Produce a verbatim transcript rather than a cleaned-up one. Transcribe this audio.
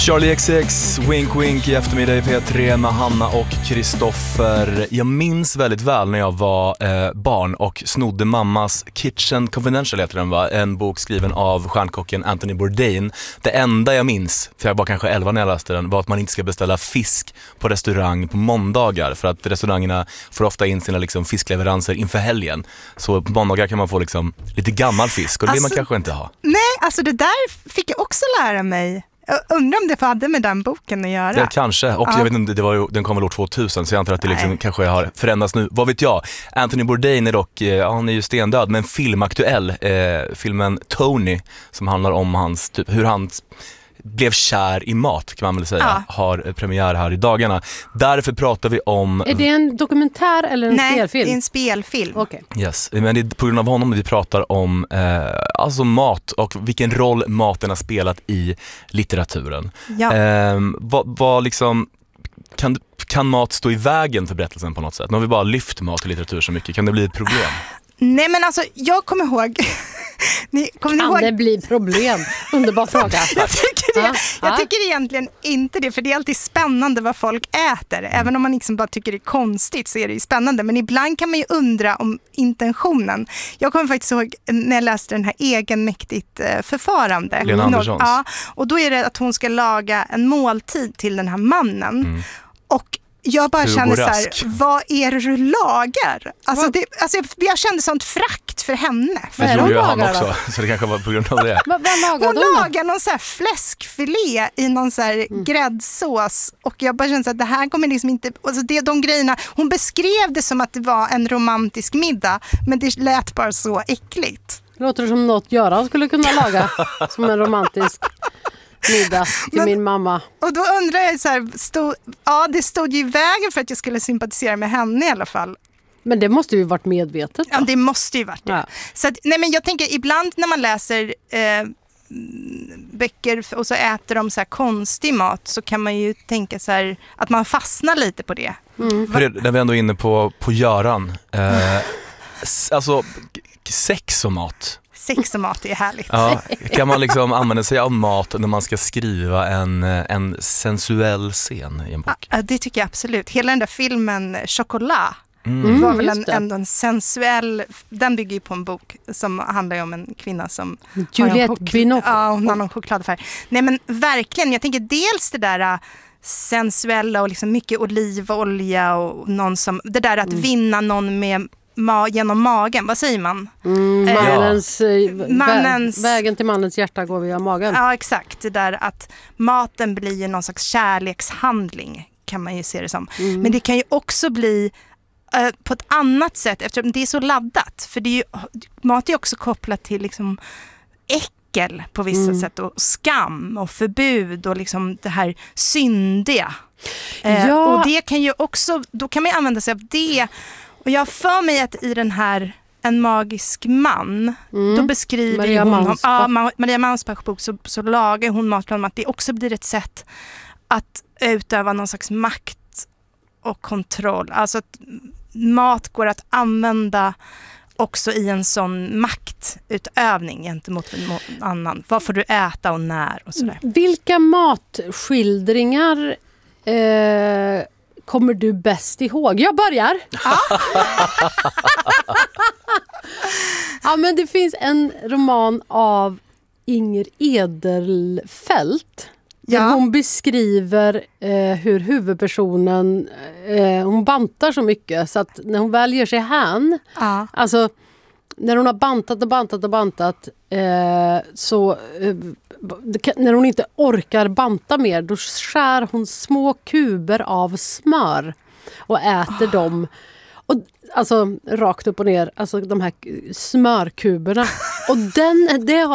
Charlie X C X, Wink Wink i eftermiddag i P tre med Hanna och Kristoffer. Jag minns väldigt väl när jag var eh, barn och snodde mammas Kitchen Confidential, heter den, va? En bok skriven av stjärnkocken Anthony Bourdain. Det enda jag minns, för jag var kanske elva när jag läste den, var att man inte ska beställa fisk på restaurang på måndagar, för att restaurangerna får ofta in sina liksom, fiskleveranser inför helgen. Så på måndagar kan man få liksom, lite gammal fisk och det alltså, vill man kanske inte ha. Nej, alltså det där fick jag också lära mig. Jag undrar om det hade med den boken att göra. Det kanske, och ja. jag vet inte, det var ju, den kom väl år tvåtusen, så jag antar att det liksom kanske har förändrats nu. Vad vet jag? Anthony Bourdain är dock, ja, han är ju stendöd, men filmaktuell. Eh, filmen Tony, som handlar om hans, typ, hur han blev kär i mat, kan man väl säga, ja. har premiär här i dagarna. Därför pratar vi om... Är det en dokumentär eller en Nej, spelfilm? Nej, det är en spelfilm. Okay. Yes, men det är på grund av honom vi pratar om eh, alltså mat och vilken roll maten har spelat i litteraturen. Ja. Eh, vad, vad liksom... Kan, kan mat stå i vägen för berättelsen på något sätt? Nu har vi bara lyft mat och litteratur så mycket. Kan det bli ett problem? Nej, men alltså, jag kommer ihåg... Ni, kommer kan ni ihåg? Det bli problem? Underbar fråga. jag tycker, det, ah, jag ah. tycker egentligen inte det, för det är alltid spännande vad folk äter. Mm. Även om man liksom bara tycker det är konstigt så är det ju spännande. Men ibland kan man ju undra om intentionen. Jag kommer faktiskt ihåg när jag läste den här egenmäktigt förfarande. Lena Anderssons. Ja, och då är det att hon ska laga en måltid till den här mannen. Mm. Och jag bara Hugo kände så här, Rask. vad är det du lagar? Alltså, det, alltså jag kände sånt frakt för henne. För det gjorde han också, då? så det kanske var på grund av det. vad, vad lagar hon hon lagar någon så här fläskfilé i någon så här mm. gräddsås. Och jag bara kände så att det här kommer liksom inte... Alltså det, de grejerna, hon beskrev det som att det var en romantisk middag, men det lät bara så äckligt. Låter det som något Göran skulle kunna laga som en romantisk middag till men, min mamma. Och då undrar jag så här, stod, ja det stod ju i vägen för att jag skulle sympatisera med henne i alla fall. Men det måste ju varit medvetet då. Ja, det måste ju varit det. Ja. Så att, nej men jag tänker ibland när man läser eh, böcker och så äter de så här konstig mat, så kan man ju tänka så här att man fastnar lite på det. Mm. För det, när vi ändå är inne på, på Göran, eh, alltså sex och mat. Sex och mat är härligt. Ja, kan man liksom använda sig av mat när man ska skriva en, en sensuell scen i en bok? Ja, det tycker jag absolut. Hela den där filmen Chocolat mm. var väl en, en, en sensuell... Den bygger ju på en bok som handlar om en kvinna som... Juliette Binoche. Ja, hon har någon chokladfärg. Nej men verkligen, jag tänker dels det där sensuella och liksom mycket olivolja och någon som... Det där att mm. vinna någon med... Ma- genom magen, vad säger man? Mm, mannens, eh, mannens, vä- vägen till mannens hjärta går via magen. Ja, exakt. Det där att maten blir ju någon slags kärlekshandling, kan man ju se det som. Mm. Men det kan ju också bli eh, på ett annat sätt, eftersom det är så laddat. För det är ju, mat är också kopplat till liksom äckel på vissa mm. sätt, och skam och förbud och liksom det här syndiga. Eh, ja. Och det kan ju också, då kan man ju använda sig av det. Och jag för mig att i den här En magisk man, mm. då beskriver Maria hon Mansbach. ja, Maria Mansbach bok, så, så lagar hon matplan att det också blir ett sätt att utöva någon slags makt och kontroll. Alltså att mat går att använda också i en sån maktutövning gentemot någon annan. Vad får du äta och när och sådär. Vilka matskildringar eh, kommer du bäst ihåg? Jag börjar. Ja. Ja, men det finns en roman av Inger Edelfelt. Där Ja. hon beskriver eh, hur huvudpersonen eh, hon bantar så mycket så att när hon väljer sig hän, Ja. alltså när hon har bantat och bantat och bantat eh, så eh, när hon inte orkar banta mer, då skär hon små kuber av smör och äter oh. dem. Och, alltså rakt upp och ner, alltså de här smörkuberna. Och den, det har